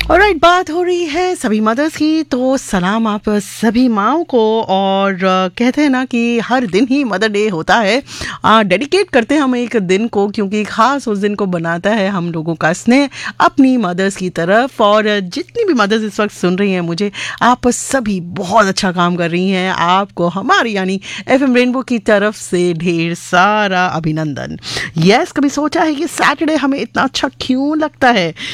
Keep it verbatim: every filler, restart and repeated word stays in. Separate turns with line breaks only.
Alright, बात हो रही है सभी मदर्स की, तो सलाम आप सभी माओं को। और अ, कहते हैं ना कि हर दिन ही मदर डे होता है। डेडिकेट करते हैं हम एक दिन को, क्योंकि खास उस दिन को बनाता है हम लोगों का स्नेह अपनी मदर्स की तरफ। और जितनी भी मदर्स इस वक्त सुन रही हैं मुझे, आप सभी बहुत अच्छा काम कर रही हैं। आपको हमारी यानी एफ एम रेनबो की तरफ से ढेर सारा अभिनंदन। यस, कभी सोचा है कि सैटरडे हमें इतना अच्छा क्यों लगता है?